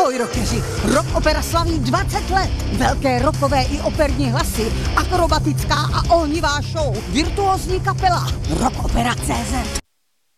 Ahoj rockeři, Rock Opera slaví 20 let. Velké rockové i operní hlasy, akrobatická a ohnivá show, virtuózní kapela, Rock Opera CZ.